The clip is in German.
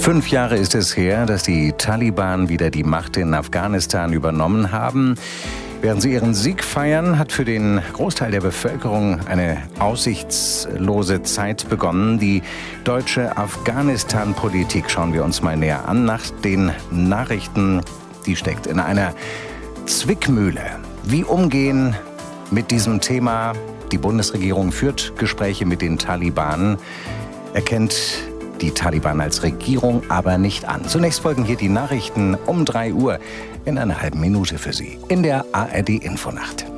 5 Jahre ist es her, dass die Taliban wieder die Macht in Afghanistan übernommen haben. Während sie ihren Sieg feiern, hat für den Großteil der Bevölkerung eine aussichtslose Zeit begonnen. Die deutsche Afghanistan-Politik schauen wir uns mal näher an. Nach den Nachrichten, die steckt in einer Zwickmühle. Wie umgehen mit diesem Thema? Die Bundesregierung führt Gespräche mit den Taliban, erkennt die Taliban als Regierung aber nicht an. Zunächst folgen hier die Nachrichten um 3 Uhr in einer halben Minute für Sie in der ARD Infonacht.